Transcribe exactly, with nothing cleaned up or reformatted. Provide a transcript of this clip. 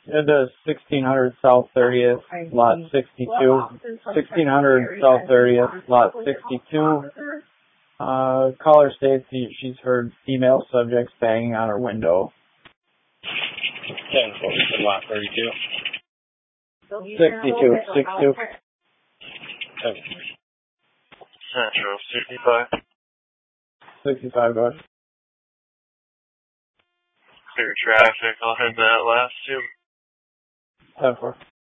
Into sixteen hundred South thirtieth, lot sixty-two. sixteen hundred South thirtieth, lot sixty-two. Uh, caller states he, she's heard female subjects banging on her window. ten forty, lot thirty-two. sixty-two, sixty-two. Central, sixty-five. sixty-five, go ahead. Clear traffic, I'll head that last two. ten four.